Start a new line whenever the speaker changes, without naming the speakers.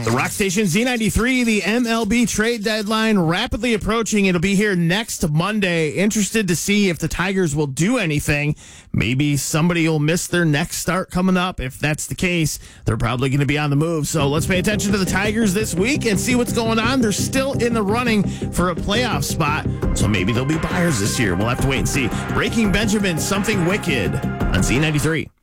The Rock Station Z93, the MLB trade deadline rapidly approaching. It'll be here next Monday. Interested to see if the Tigers will do anything. Maybe somebody will miss their next start coming up. If that's the case, they're probably going to be on the move. So let's pay attention to the Tigers this week and see what's going on. They're still in the running for a playoff spot, so maybe they'll be buyers this year. We'll have to wait and see. Breaking Benjamin, Something Wicked on Z93.